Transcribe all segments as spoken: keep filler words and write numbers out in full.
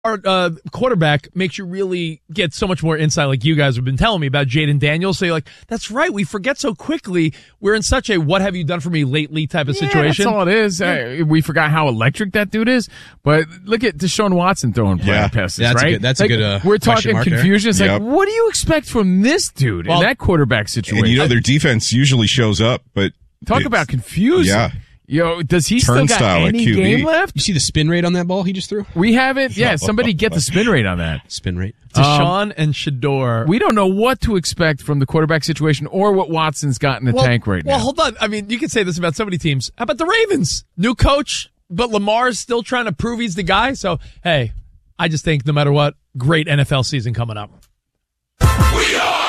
Our uh, quarterback makes you really get so much more insight, like you guys have been telling me about Jaden Daniels. So you're like, that's right, we forget so quickly. We're in such a what have you done for me lately type of yeah, situation. That's all it is. Yeah. Uh, we forgot how electric that dude is. But look at Deshaun Watson throwing yeah. passes, that's right? A good, that's like, a good uh, We're talking confusion. It's yep. like, what do you expect from this dude well, in that quarterback situation? And you know, their defense usually shows up, but talk about confusing. Yeah. Yo, does he still got any game left? You see the spin rate on that ball he just threw? We have it. Yeah, somebody get the spin rate on that. Spin rate. Deshaun um, and Shedeur. We don't know what to expect from the quarterback situation or what Watson's got in the well, tank right well, now. Well, hold on. I mean, you could say this about so many teams. How about the Ravens? New coach, but Lamar's still trying to prove he's the guy. So, hey, I just think no matter what, great N F L season coming up. We are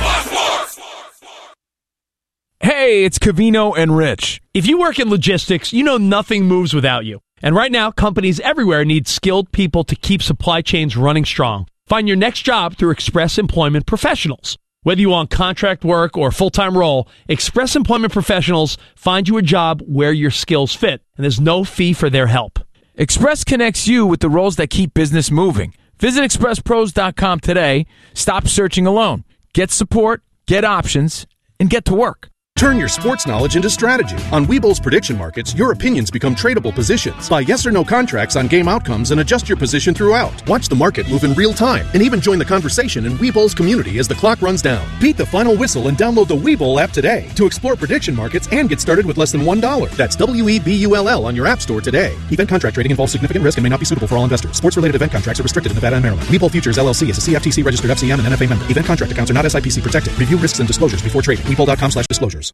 Hey, it's Covino and Rich. If you work in logistics, you know nothing moves without you. And right now, companies everywhere need skilled people to keep supply chains running strong. Find your next job through Express Employment Professionals. Whether you want contract work or a full-time role, Express Employment Professionals find you a job where your skills fit, and there's no fee for their help. Express connects you with the roles that keep business moving. Visit express pros dot com today. Stop searching alone. Get support, get options, and get to work. Turn your sports knowledge into strategy. On Webull's prediction markets, your opinions become tradable positions. Buy yes or no contracts on game outcomes and adjust your position throughout. Watch the market move in real time and even join the conversation in Webull's community as the clock runs down. Beat the final whistle and download the Webull app today to explore prediction markets and get started with less than one dollar. That's W E B U L L on your app store today. Event contract trading involves significant risk and may not be suitable for all investors. Sports-related event contracts are restricted in Nevada and Maryland. Webull Futures L L C is a C F T C-registered F C M and N F A member. Event contract accounts are not S I P C protected. Review risks and disclosures before trading. Webull dot com slash disclosures.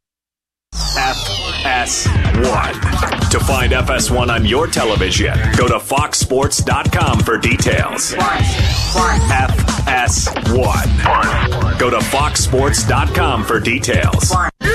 F S one. To find F S one on your television, go to fox sports dot com for details. F S one. Go to fox sports dot com for details.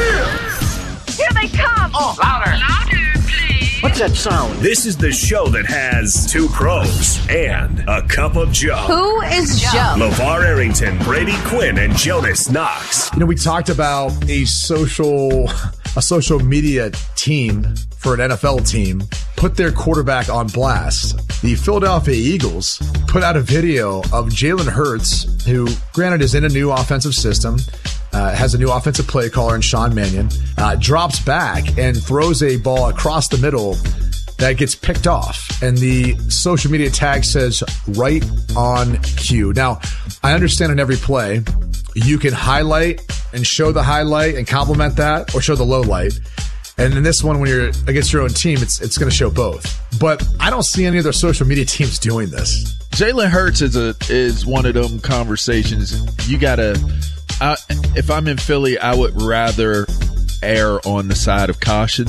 Here they come! Oh, louder! Louder, please! What's that sound? This is the show that has two pros and a cup of Joe. Who is Joe? LeVar Arrington, Brady Quinn, and Jonas Knox. You know, we talked about a social... a social media team for an N F L team put their quarterback on blast. The Philadelphia Eagles put out a video of Jalen Hurts, who, granted, is in a new offensive system, uh, has a new offensive play caller in Sean Mannion, uh, drops back and throws a ball across the middle that gets picked off. And the social media tag says, right on cue. Now, I understand in every play, you can highlight and show the highlight and compliment that, or show the low light. And in this one, when you're against your own team, it's it's going to show both. But I don't see any other social media teams doing this. Jalen Hurts is a is one of them conversations. You gotta. I, if I'm in Philly, I would rather err on the side of caution.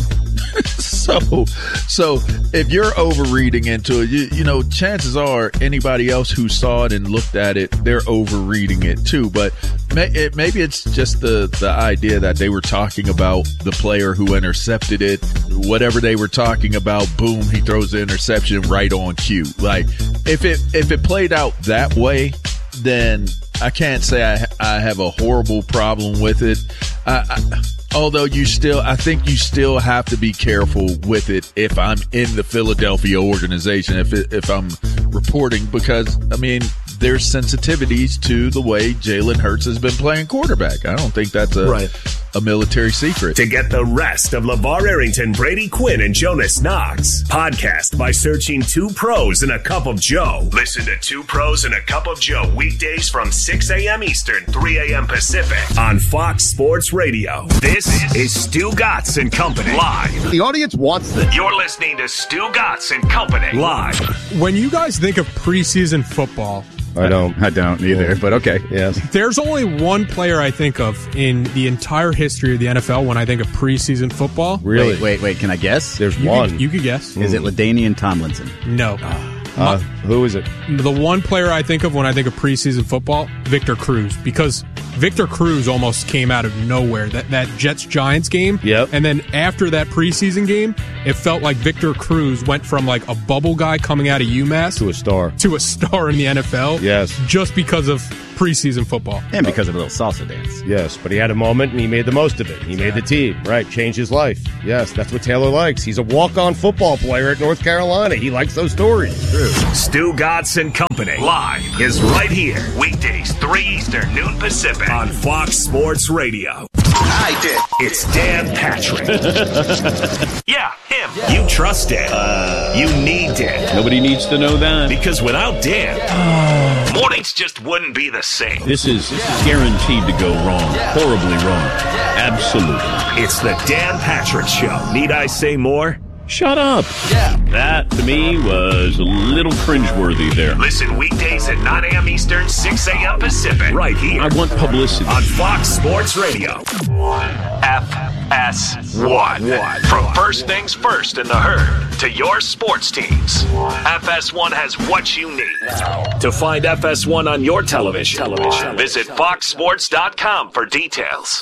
so, so if you're overreading into it, you, you know, chances are anybody else who saw it and looked at it, they're overreading it too. But may, it, maybe it's just the, the idea that they were talking about the player who intercepted it. Whatever they were talking about, boom, he throws the interception right on cue. Like, if it if it played out that way, then I can't say I, I have a horrible problem with it. I, I, although you still, I think you still have to be careful with it if I'm in the Philadelphia organization, if it, if I'm reporting, because, I mean, there's sensitivities to the way Jalen Hurts has been playing quarterback. I don't think that's a, right. a military secret. To get the rest of LeVar Arrington, Brady Quinn, and Jonas Knox, podcast by searching Two Pros and a Cup of Joe. Listen to Two Pros and a Cup of Joe weekdays from six a.m. Eastern, three a.m. Pacific on Fox Sports Radio. This is Stu Gatz and Company live. The audience wants this. You're listening to Stu Gatz and Company live. When you guys think of preseason football, I don't. I don't either, but okay. Yes. There's only one player I think of in the entire history of the N F L when I think of preseason football. Really? Wait, wait, wait. Can I guess? There's you one. Could, you could guess. Is it LaDainian Tomlinson? No. Uh, who is it? The one player I think of when I think of preseason football, Victor Cruz, because Victor Cruz almost came out of nowhere. That that Jets-Giants game. Yep. And then after that preseason game, it felt like Victor Cruz went from like a bubble guy coming out of UMass to a star. To a star in the N F L. Yes. Just because of preseason football. And because of a little salsa dance. Yes, but he had a moment and he made the most of it. He made the team, right? Changed his life. Yes, that's what Taylor likes. He's a walk-on football player at North Carolina. He likes those stories. True. Stu Godson Company live is right here. Weekdays, three Eastern, noon Pacific on Fox Sports Radio. I did. It's Dan Patrick. Yeah, him. You trust Dan. Uh, you need Dan. Nobody needs to know that. Because without Dan, mornings just wouldn't be the same. This is guaranteed to go wrong. Horribly wrong. Absolutely. It's the Dan Patrick Show. Need I say more? Shut up. Yeah. That, to me, was a little cringeworthy there. Listen weekdays at nine a.m. Eastern, six a.m. Pacific. Right here. I want publicity. On Fox Sports Radio. F S one. From first things first in the herd to your sports teams. F S one has what you need. To find F S one on your television, television. visit fox sports dot com for details.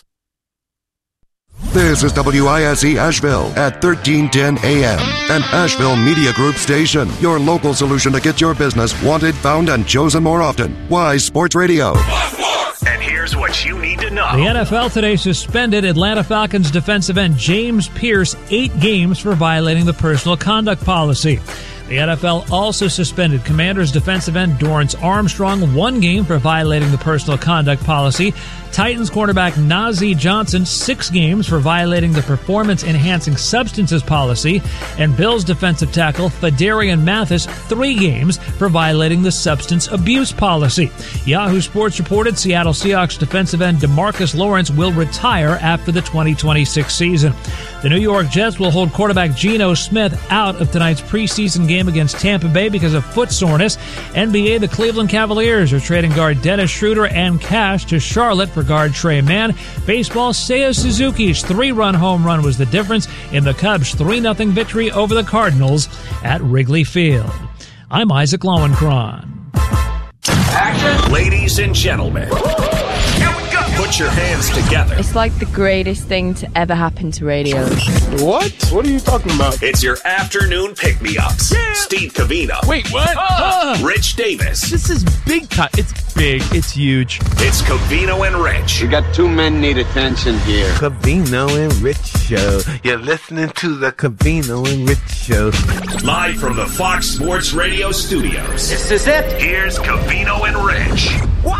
This is W I S E Asheville at thirteen ten A M, an Asheville Media Group station. Your local solution to get your business wanted, found, and chosen more often. Wise Sports Radio. And here's what you need to know. The N F L today suspended Atlanta Falcons defensive end James Pierce eight games for violating the personal conduct policy. The N F L also suspended Commanders defensive end Dorrance Armstrong one game for violating the personal conduct policy. Titans cornerback Najee Johnson six games for violating the performance-enhancing substances policy. And Bills defensive tackle Fadarian Mathis three games for violating the substance abuse policy. Yahoo Sports reported Seattle Seahawks defensive end DeMarcus Lawrence will retire after the twenty twenty-six season. The New York Jets will hold quarterback Geno Smith out of tonight's preseason game against Tampa Bay because of foot soreness. N B A, the Cleveland Cavaliers are trading guard Dennis Schroeder and cash to Charlotte for guard Trey Mann. Baseball, Seiya Suzuki's three-run home run was the difference in the Cubs' three nothing victory over the Cardinals at Wrigley Field. I'm Isaac Lowenkron. Action. Ladies and gentlemen, here we go. Put your hands together. It's like the greatest thing to ever happen to radio. What? What are you talking about? It's your afternoon pick-me-ups. Yeah. Steve Covino. Wait, what? Uh, Rich Davis. This is big time. It's big. It's huge. It's Covino and Rich. We got two men need attention here. Covino and Rich Show. You're listening to the Covino and Rich Show. Live from the Fox Sports Radio studios. This is it. Here's Covino and Rich.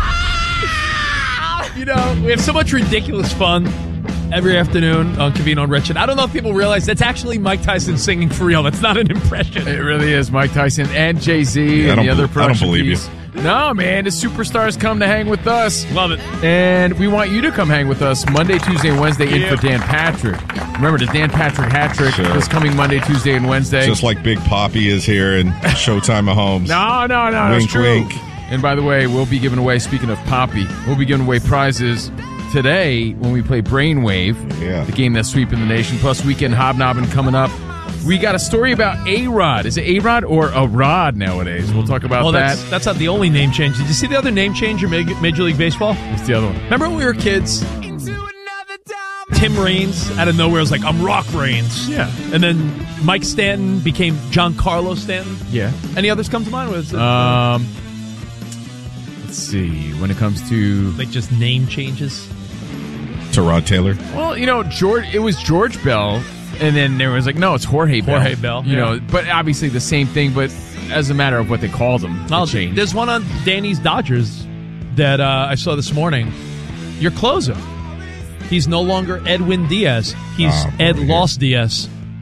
You know, we have so much ridiculous fun every afternoon on Covino and Rich. And I don't know if people realize that's actually Mike Tyson singing for real. That's not an impression. It really is Mike Tyson and Jay-Z yeah, and the other be- I don't believe piece. you. No, man, the superstars come to hang with us. Love it. And we want you to come hang with us Monday, Tuesday, and Wednesday in Yeah. for Dan Patrick. Remember, the Dan Patrick hat trick Sure. is coming Monday, Tuesday, and Wednesday. Just like Big Poppy is here and Showtime Mahomes. No, no, no. Wink, that's true. wink. And by the way, we'll be giving away, speaking of Poppy, we'll be giving away prizes today when we play Brainwave, yeah. the game that's sweeping the nation, plus Weekend Hobnobbing coming up. We got a story about A-Rod. Is it A-Rod or a Rod nowadays? We'll talk about well, that. That's, that's not the only name change. Did you see the other name change in Major League Baseball? What's the other one? Remember when we were kids? Tim Raines out of nowhere was like, I'm Rock Raines. Yeah. And then Mike Stanton became Giancarlo Stanton. Yeah. Any others come to mind? Was it, Um, let's see. When it comes to like just name changes? To Rod Taylor? Well, you know, George. It was George Bell, and then there was like, no, it's Jorge Bell. Jorge Bell, You yeah. know, but obviously the same thing, but as a matter of what they called him, Well, it changed. there's one on Danny's Dodgers that uh, I saw this morning. Your closer. He's no longer Edwin Diaz. He's Oh, Ed boy. Los Diaz.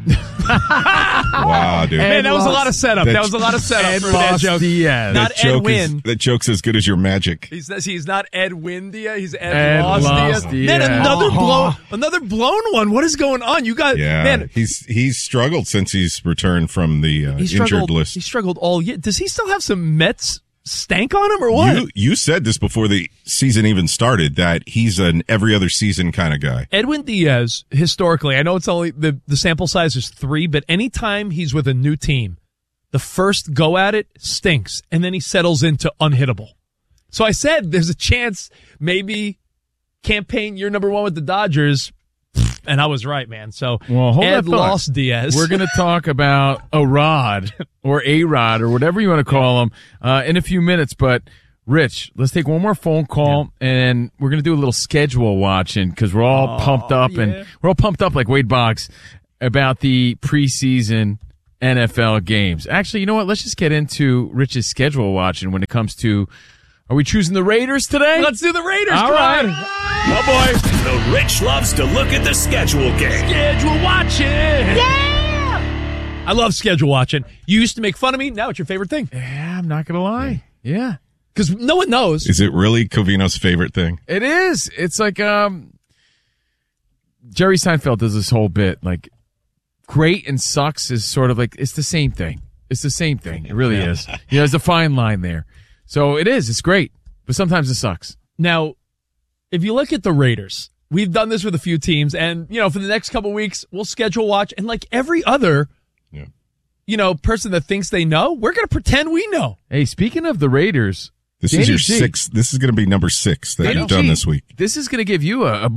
Wow, dude. Man, that was a lot of setup. That- That was a lot of setup Ed for that Los joke. Diaz. Not that joke is, Edwin. that joke's as good as your magic. He's he's not Edwin Diaz. He's Ed, Ed Los Los Diaz. Diaz. Man, another Uh-huh. blown, another blown one. What is going on? You got Yeah, man. he's he's struggled since he's returned from the uh, He injured struggled. list. He struggled all year. Does he still have some Mets stank on him or what? You you said this before the season even started that he's an every other season kind of guy. Edwin Diaz, historically, I know it's only the, the sample size is three, but anytime he's with a new team, the first go at it stinks, and then he settles into unhittable. So I said there's a chance maybe campaign, you're number one with the Dodgers. And I was right, man. So well, hold Ed that thought. lost Diaz. We're going to talk about a Rod or a Rod or whatever you want to call him uh, in a few minutes. But Rich, let's take one more phone call, yeah. and we're going to do a little schedule watching because we're all oh, pumped up yeah. and we're all pumped up like Wade Boggs about the preseason N F L games. Actually, you know what? Let's just get into Rich's schedule watching when it comes to. Are we choosing the Raiders today? Let's do the Raiders. All right. Oh, boy. The Rich loves to look at the schedule game. Schedule watching. Yeah. I love schedule watching. You used to make fun of me. Now it's your favorite thing. Yeah, I'm not going to lie. Yeah. Because no one knows. Is it really Covino's favorite thing? It is. It's like um, Jerry Seinfeld does this whole bit. Like, great and sucks is sort of like, it's the same thing. It's the same thing. It really yeah. is. You know, there's a fine line there. So it is. It's great. But sometimes it sucks. Now, if you look at the Raiders, we've done this with a few teams. And, you know, for the next couple of weeks, we'll schedule watch. And like every other, yeah. you know, person that thinks they know, we're going to pretend we know. Hey, speaking of the Raiders. This Danny is your G. sixth. This is going to be number six that Danny you've done G, this week. This is going to give you a,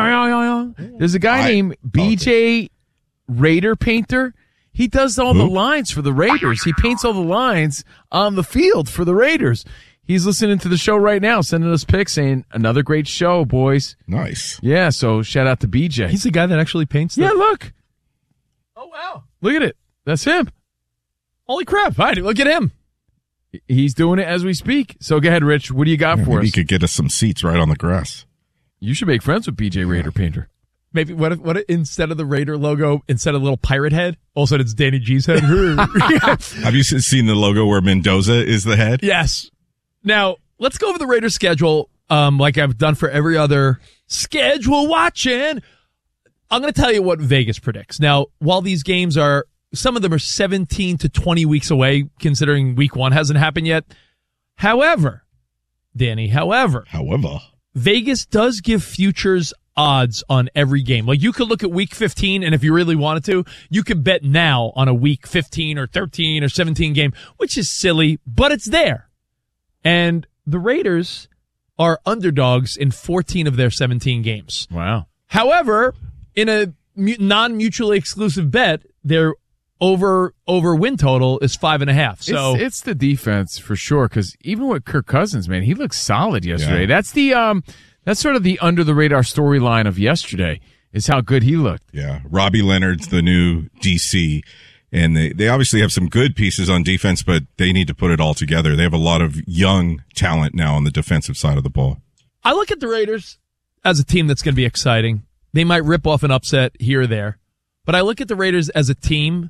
a There's a guy I, named B J okay. Raider Painter. He does all Who? the lines for the Raiders. He paints all the lines on the field for the Raiders. He's listening to the show right now, sending us pics saying, another great show, boys. Nice. Yeah, so shout out to B J. He's the guy that actually paints the... Yeah, look. Oh, wow. Look at it. That's him. Holy crap. All right, look at him. He's doing it as we speak. So go ahead, Rich. What do you got yeah, for maybe us? He could get us some seats right on the grass. You should make friends with B J Raider Painter. Maybe what if, what if instead of the Raider logo, instead of the little pirate head, all of a sudden it's Danny G's head? Have you seen the logo where Mendoza is the head? Yes. Now, let's go over the Raiders schedule um, like I've done for every other schedule watching. I'm going to tell you what Vegas predicts. Now, while these games are, some of them are seventeen to twenty weeks away, considering week one hasn't happened yet. However, Danny, however, however, Vegas does give futures odds on every game. Like you could look at week fifteen, and if you really wanted to, you could bet now on a week fifteen or thirteen or seventeen game, which is silly, but it's there. And the Raiders are underdogs in fourteen of their seventeen games. Wow. However, in a non-mutually exclusive bet, their over over win total is five and a half. So it's, it's the defense for sure. Because even with Kirk Cousins, man, he looked solid yesterday. Yeah. That's the um, that's sort of the under the radar storyline of yesterday is how good he looked. Yeah, Robbie Leonard's the new D C, and they they obviously have some good pieces on defense, but they need to put it all together. They have a lot of young talent now on the defensive side of the ball. I look at the Raiders as a team that's going to be exciting. They might rip off an upset here or there, but I look at the Raiders as a team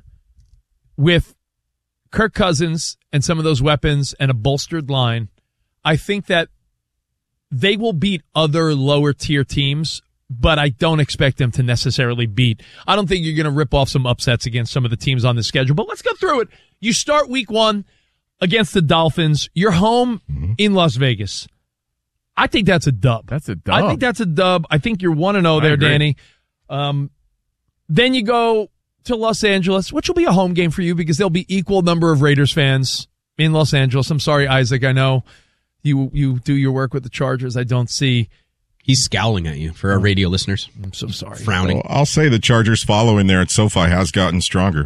with Kirk Cousins and some of those weapons and a bolstered line. I think that they will beat other lower tier teams, but I don't expect them to necessarily beat. I don't think you're going to rip off some upsets against some of the teams on the schedule, but let's go through it. You start week one against the Dolphins. You're home mm-hmm. in Las Vegas. I think that's a dub. That's a dub. I think that's a dub. I think you're one and oh there, Danny. Um, then you go to Los Angeles, which will be a home game for you because there'll be equal number of Raiders fans in Los Angeles. I'm sorry, Isaac. I know you you do your work with the Chargers. I don't see. He's scowling at you for our radio listeners. I'm so sorry. Frowning. Well, I'll say the Chargers following there at SoFi has gotten stronger.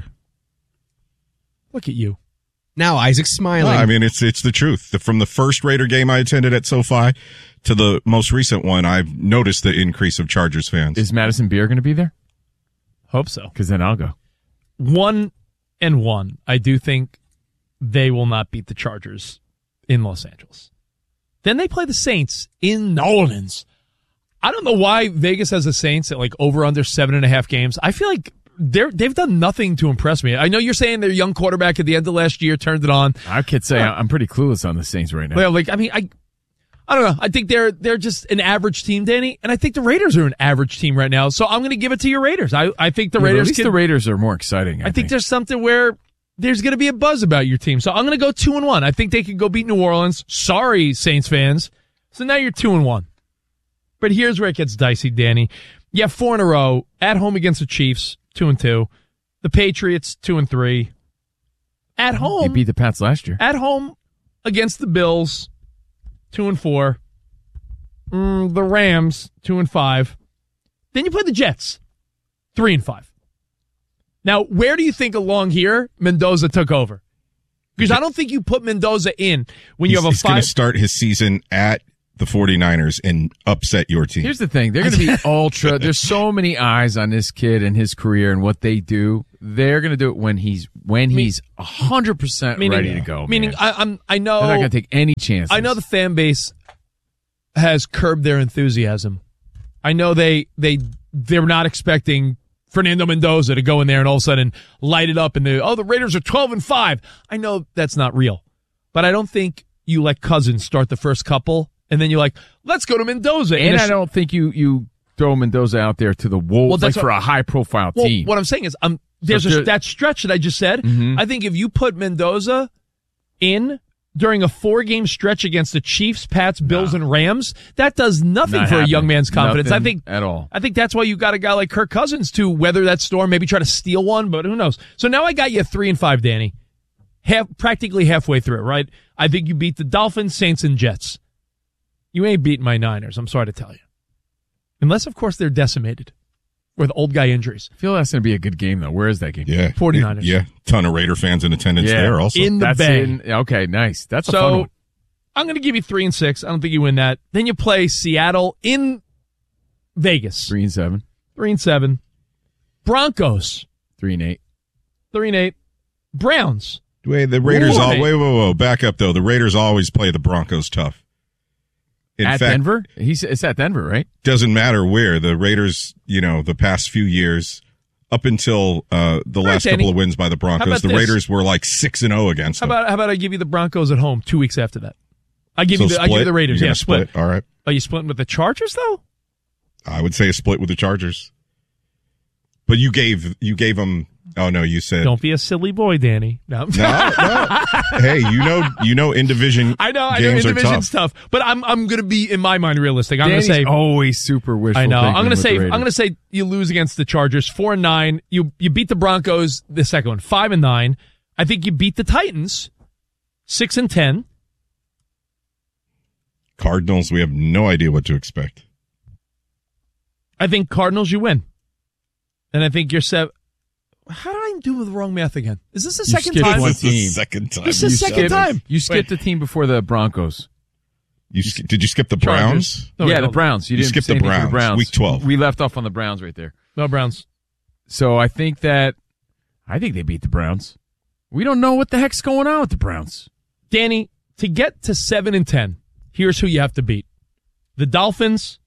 Look at you. Now Isaac's smiling. No, I mean, it's it's the truth. The, from the first Raider game I attended at SoFi to the most recent one, I've noticed the increase of Chargers fans. Is Madison Beer going to be there? Hope so. Because then I'll go. One and one. I do think they will not beat the Chargers in Los Angeles. Then they play the Saints in New Orleans. I don't know why Vegas has the Saints at like over under seven and a half games. I feel like they're, they've done nothing to impress me. I know you're saying their young quarterback at the end of last year turned it on. I could say uh, I'm pretty clueless on the Saints right now. Well, like, I mean, I, I don't know. I think they're, they're just an average team, Danny. And I think the Raiders are an average team right now. So I'm going to give it to your Raiders. I, I think the yeah, Raiders At least can, the Raiders are more exciting. I, I think. think there's something where there's going to be a buzz about your team. So I'm going to go two and one. I think they could go beat New Orleans. Sorry, Saints fans. So now you're two and one. But here's where it gets dicey, Danny. You have four in a row at home against the Chiefs, two and two. The Patriots, two and three. At home, you beat the Pats last year. At home against the Bills, two and four. mm, the Rams, two and five. Then you play the Jets, three and five. Now, where do you think along here Mendoza took over? Because I don't think you put Mendoza in when you he's, have a he's five. going to start his season at the 49ers and upset your team. Here's the thing. They're going to be ultra. There's so many eyes on this kid and his career and what they do. They're going to do it when he's when he's one hundred percent meaning, ready to go. Meaning, man. I, I'm, I know. They're not going to take any chances. I know the fan base has curbed their enthusiasm. I know they they they're not expecting Fernando Mendoza to go in there and all of a sudden light it up and the oh the Raiders are twelve and five. I know that's not real, but I don't think you let Cousins start the first couple and then you're like, let's go to Mendoza. And I don't think you you throw Mendoza out there to the wolves Well, that's like for what- a high profile Well, team. what I'm saying is, um, there's So a, ju- that stretch that I just said. Mhm. I think if you put Mendoza in during a four-game stretch against the Chiefs, Pats, Bills, and Rams, that does nothing Not for a young happening. man's confidence. I Nothing think at all. I think that's why you got a guy like Kirk Cousins to weather that storm, maybe try to steal one, but who knows? So now I got you at three and five, Danny. Half, practically halfway through, right? I think you beat the Dolphins, Saints, and Jets. You ain't beating my Niners. I'm sorry to tell you, unless of course they're decimated with old guy injuries. I feel that's going to be a good game though. Where is that game? Yeah. 49ers. Yeah. Ton of Raider fans in attendance Yeah. there also. In the That's Bay. in- okay, nice. That's a so, fun one. I'm going to give you three and six. I don't think you win that. Then you play Seattle in Vegas. Three and seven. Three and seven. Broncos. Three and eight. Three and eight. Browns. Wait, the Raiders Ooh, all mate. wait, whoa, whoa, back up though. The Raiders always play the Broncos tough. In At fact, Denver? He's it's at Denver, right? doesn't matter where the Raiders, you know, the past few years, up until uh, the All right, last Danny. couple of wins by the How Broncos, about the this? Raiders were like six and zero against How them. about how about I give you the Broncos at home two weeks after that? I give So you the I give you split? the Raiders. You're Yeah, gonna split. split. All right. Are you splitting with the Chargers though? I would say a split with the Chargers. But you gave you gave them. Oh no, you said Don't be a silly boy, Danny. No, no, no. Hey, you know, you know, in division I know, I know, games in are division's tough. tough. But I'm I'm gonna be in my mind realistic. I'm Danny's gonna say always super wishful I know. thinking I'm gonna with say the I'm Raiders. gonna say you lose against the Chargers four and nine. You you beat the Broncos the second one five and nine. I think you beat the Titans six and ten. Cardinals, we have no idea what to expect. I think Cardinals you win, and I think you're seven. How did I do the wrong math again? Is this the You second skipped time? one This is the team. second time. This is the you second skipped- time. You skipped the team before the Broncos. You sk- did you skip the Chargers. Browns? No, yeah, no, the Browns. You, You didn't skipped say the anything for Browns, week twelve. We left off on the Browns right there. No Browns. So I think that I think they beat the Browns. We don't know what the heck's going on with the Browns. Danny, to get to seven and ten, here's who you have to beat: the Dolphins,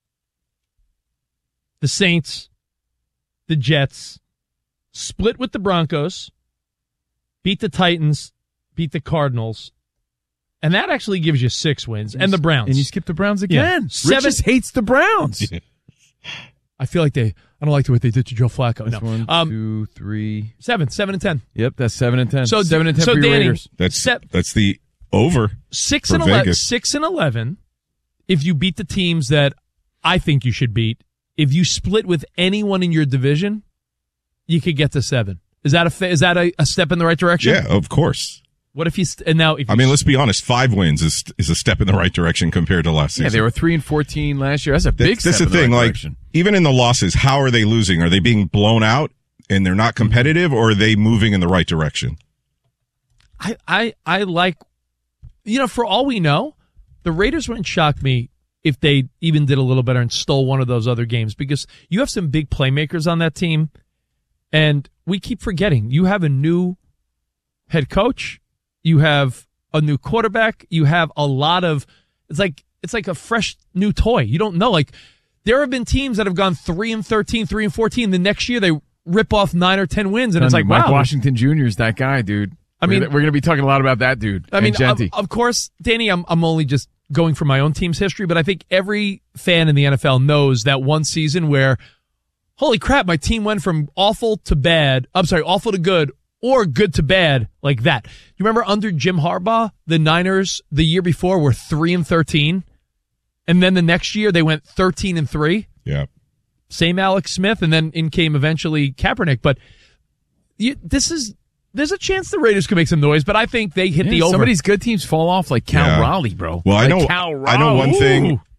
the Saints, the Jets, split with the Broncos, beat the Titans, beat the Cardinals, and that actually gives you six wins. And the Browns. And you skip the Browns again. Yeah. Seven Seven- just hates the Browns. I feel like they. I don't like what they did to Joe Flacco. That's No. one, Um, two, three. seven, seven and ten. Yep, that's seven and ten. So seven and ten so for your Danny, Raiders. That's Se- that's the over. Six for and eleven. Vegas. Six and eleven. If you beat the teams that I think you should beat, if you split with anyone in your division, you could get to seven. Is that a fa- is that a, a step in the right direction? Yeah, of course. What if you st- and now if I you mean, let's be honest. Five wins is is a step in the right direction compared to last season. Yeah, they were three and fourteen last year. That's a big That's, that's step the in thing. the right Like, direction. even in the losses, how are they losing? Are they being blown out and they're not competitive, or are they moving in the right direction? I, I I like, you know, for all we know, the Raiders wouldn't shock me if they even did a little better and stole one of those other games, because you have some big playmakers on that team, and we keep forgetting you have a new head coach, you have a new quarterback, you have a lot of it's like it's like a fresh new toy. You don't know, like there have been teams that have gone three and thirteen, three and fourteen. The next year they rip off nine or ten wins, and it's like, Mike wow, Washington Junior is that guy, dude. I We're mean- gonna- we're going to be talking a lot about that dude. I mean, and Genti. of, of course, Danny, I'm I'm only just going from my own team's history, but I think every fan in the N F L knows that one season where, holy crap, my team went from awful to bad. I'm sorry, awful to good, or good to bad, like that. You remember under Jim Harbaugh, the Niners the year before were three and thirteen, and then the next year they went thirteen and three. Yeah. Same Alex Smith, and then in came eventually Kaepernick. But you, this is. There's a chance the Raiders could make some noise, but I think they hit Yeah, the over. Some of these good teams fall off like Cal Yeah. Raleigh, bro. Well, I Like know. Cal I know one Raleigh. thing. Ooh.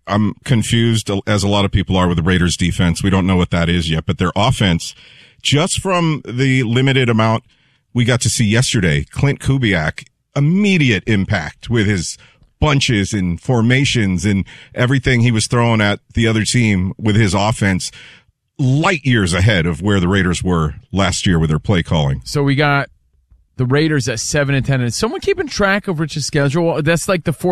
I'm confused, as a lot of people are, with the Raiders defense. We don't know what that is yet, but their offense, just from the limited amount we got to see yesterday, Clint Kubiak, immediate impact with his bunches and formations and everything he was throwing at the other team with his offense, light years ahead of where the Raiders were last year with their play calling. So we got the Raiders at seven and ten. And is someone keeping track of Rich's schedule? That's like the fourth